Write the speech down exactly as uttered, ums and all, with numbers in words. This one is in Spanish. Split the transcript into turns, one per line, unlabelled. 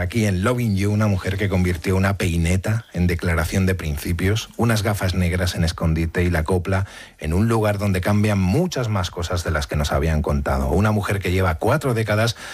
aquí en Loving You, una mujer que convirtió una peineta en declaración de principios, unas gafas negras en escondite y la copla en un lugar donde cambian muchas más cosas de las que nos habían contado. Una mujer que lleva cuatro décadas